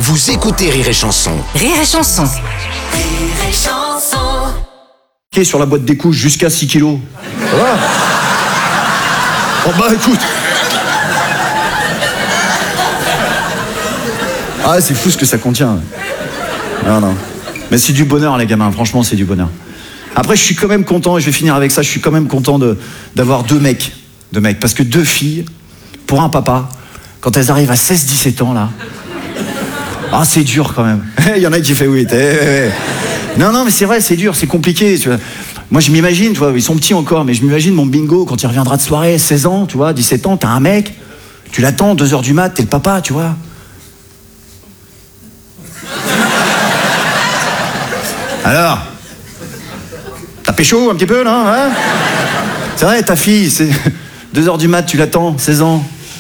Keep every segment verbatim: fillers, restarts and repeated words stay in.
Vous écoutez Rire et Chanson. Rire et Chanson. Rire et Chanson. Sur la boîte des couches jusqu'à six kilos. Ça va? Oh bah écoute. Ah, c'est fou ce que ça contient. Non, non. Mais c'est du bonheur, les gamins. Franchement, c'est du bonheur. Après, je suis quand même content, et je vais finir avec ça, je suis quand même content de, d'avoir deux mecs. Deux mecs. Parce que deux filles, pour un papa, quand elles arrivent à seize dix-sept ans, là... Ah, c'est dur quand même. Il y en a qui fait oui. T'es... Non, non, mais c'est vrai, c'est dur, c'est compliqué. Tu vois. Moi, je m'imagine, tu vois, ils sont petits encore, mais je m'imagine mon bingo quand il reviendra de soirée, seize ans, tu vois, dix-sept ans, t'as un mec, tu l'attends, deux heures du mat, t'es le papa, tu vois. Alors, t'as pécho un petit peu, là, hein? C'est vrai, ta fille, c'est deux heures du mat, tu l'attends, seize ans.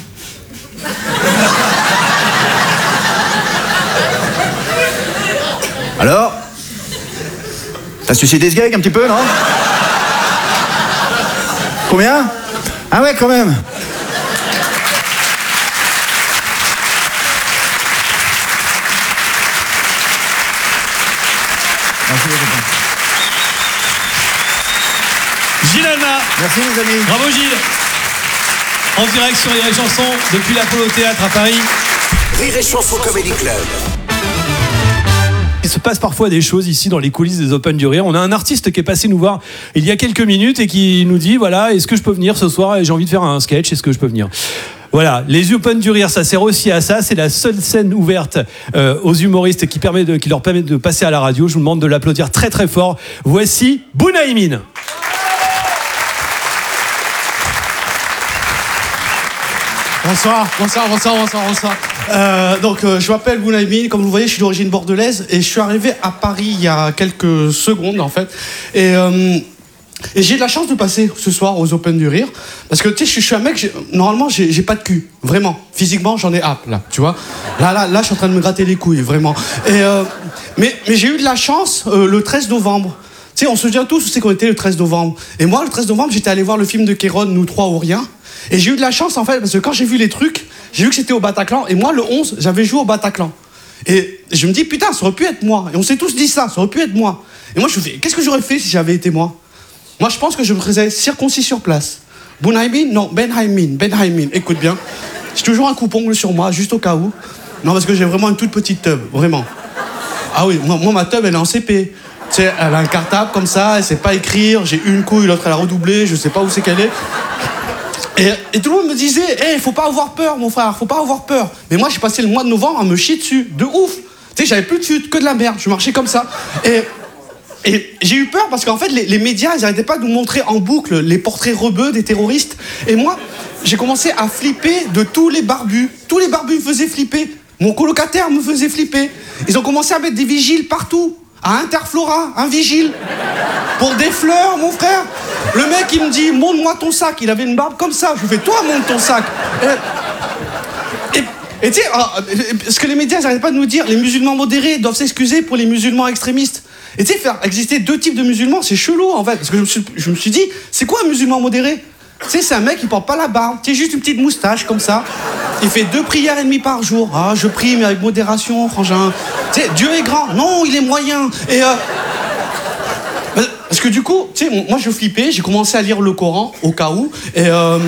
Alors, t'as suicidé ce gag un petit peu, non? Combien? Ah ouais, quand même. Merci beaucoup. Gilles Alma. Merci les amis. Bravo Gilles. En direct sur Rire et Chanson depuis l'Apollo Théâtre à Paris. Rire et Chanson Comedy Club. Il se passe parfois des choses ici dans les coulisses des Open du Rire. On a un artiste qui est passé nous voir il y a quelques minutes et qui nous dit voilà, est-ce que je peux venir ce soir? J'ai envie de faire un sketch, est-ce que je peux venir? Voilà, les Open du Rire, ça sert aussi à ça. C'est la seule scène ouverte euh, aux humoristes qui, permet de, qui leur permet de passer à la radio. Je vous demande de l'applaudir très très fort. Voici Bounaïmin. Bonsoir, bonsoir, bonsoir, bonsoir, bonsoir. Euh, donc, euh, je m'appelle Bounaïmin. Comme vous le voyez, je suis d'origine bordelaise et je suis arrivé à Paris il y a quelques secondes, en fait. Et, euh, et j'ai de la chance de passer ce soir aux Open du Rire. Parce que, tu sais, je suis un mec, j'ai, normalement, j'ai, j'ai pas de cul. Vraiment. Physiquement, j'en ai hâte, là, tu vois. Là, là, là, je suis en train de me gratter les couilles, vraiment. Et, euh, mais, mais j'ai eu de la chance euh, le treize novembre. Tu sais, on se souvient tous où c'est qu'on était le treize novembre. Et moi, le treize novembre, j'étais allé voir le film de Kéron, Nous trois ou rien. Et j'ai eu de la chance, en fait, parce que quand j'ai vu les trucs, j'ai vu que c'était au Bataclan. Et moi, le onze, j'avais joué au Bataclan. Et je me dis, putain, ça aurait pu être moi. Et on s'est tous dit ça, ça aurait pu être moi. Et moi, je me fais, qu'est-ce que j'aurais fait si j'avais été moi? Moi, je pense que je me faisais circoncis sur place. Bounaïmin? Non, Benhaimin, Benhaimin. Écoute bien. J'ai toujours un coupe-ongle sur moi, juste au cas où. Non, parce que j'ai vraiment une toute petite teub, vraiment. Ah oui, moi, moi ma teub, elle est en C P. Tu sais, elle a un cartable comme ça, elle sait pas écrire. J'ai une couille, l'autre, elle a redoublé, je sais pas où c'est qu'elle est. Et, et tout le monde me disait, hé, hey, faut pas avoir peur, mon frère, faut pas avoir peur. Mais moi, j'ai passé le mois de novembre à me chier dessus, de ouf. Tu sais, j'avais plus de chute, que de la merde, je marchais comme ça. Et, et j'ai eu peur parce qu'en fait, les, les médias, ils arrêtaient pas de nous montrer en boucle les portraits rebeux des terroristes. Et moi, j'ai commencé à flipper de tous les barbus. Tous les barbus me faisaient flipper. Mon colocataire me faisait flipper. Ils ont commencé à mettre des vigiles partout. À Interflora, un vigile. Pour des fleurs, mon frère. Le mec, il me dit, montre-moi ton sac. Il avait une barbe comme ça. Je lui fais, toi, montre ton sac. Et, et, et tu sais, ce que les médias n'arrêtent pas de nous dire, les musulmans modérés doivent s'excuser pour les musulmans extrémistes. Et tu sais, faire exister deux types de musulmans, c'est chelou, en fait. Parce que je me suis, je me suis dit, c'est quoi un musulman modéré? Tu sais, c'est un mec qui porte pas la barbe. Tu sais, juste une petite moustache, comme ça. Il fait deux prières et demie par jour. Ah, je prie, mais avec modération, frangin. Tu sais, Dieu est grand. Non, il est moyen. Et... Euh, Parce que du coup, tu sais, moi je flippais, j'ai commencé à lire le Coran, au cas où, et, euh,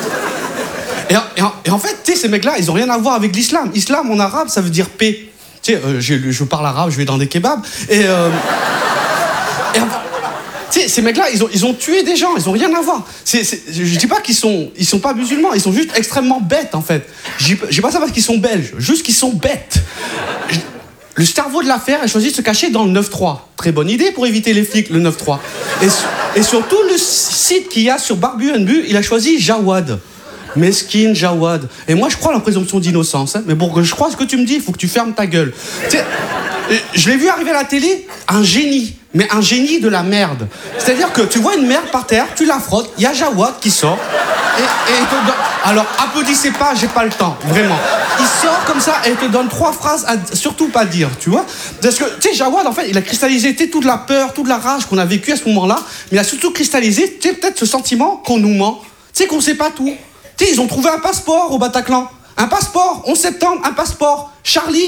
et, et, et en fait, tu sais, ces mecs-là, ils ont rien à voir avec l'islam. Islam, en arabe, ça veut dire paix. Tu sais, euh, je parle arabe, je vais dans des kebabs, et... Euh, et tu sais, ces mecs-là, ils ont, ils ont tué des gens, ils ont rien à voir. C'est, c'est, je dis pas qu'ils sont, ils sont pas musulmans, ils sont juste extrêmement bêtes, en fait. Je dis pas ça parce qu'ils sont belges, juste qu'ils sont bêtes. Je, Le cerveau de l'affaire a choisi de se cacher dans le neuf trois. Très bonne idée pour éviter les flics, le neuf trois. Et, et sur tout le site qu'il y a sur Barbu and Bu, il a choisi Jawad. Mesquine Jawad. Et moi, je crois à la présomption d'innocence. Hein. Mais pour que je croie ce que tu me dis, il faut que tu fermes ta gueule. T'sais, je l'ai vu arriver à la télé, un génie. Mais un génie de la merde. C'est-à-dire que tu vois une merde par terre, tu la frottes, il y a Jawad qui sort. Et, et il te donne... Alors, applaudissez pas, j'ai pas le temps, vraiment. Il sort comme ça et il te donne trois phrases à surtout pas dire, tu vois. Parce que, tu sais, Jawad, en fait, il a cristallisé toute la peur, toute la rage qu'on a vécue à ce moment-là, mais il a surtout cristallisé, tu sais, peut-être ce sentiment qu'on nous ment, tu sais, qu'on sait pas tout. Tu sais, ils ont trouvé un passeport au Bataclan. Un passeport, onze septembre, un passeport. Charlie